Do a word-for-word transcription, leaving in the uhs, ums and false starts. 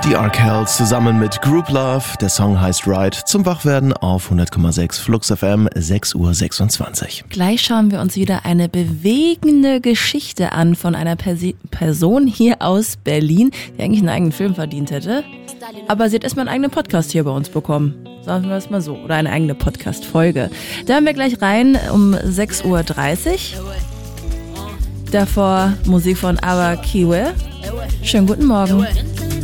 Die Arkells zusammen mit Group Love. Der Song heißt Ride. Zum Wachwerden auf hundert Komma sechs Flux F M, sechs Uhr sechsundzwanzig. Gleich schauen wir uns wieder eine bewegende Geschichte an von einer Persi- Person hier aus Berlin, die eigentlich einen eigenen Film verdient hätte. Aber sie hat erstmal einen eigenen Podcast hier bei uns bekommen. Sagen wir es mal so. Oder eine eigene Podcast-Folge. Da hören wir gleich rein um sechs Uhr dreißig. Davor Musik von Ava Kiwe. Schönen guten Morgen.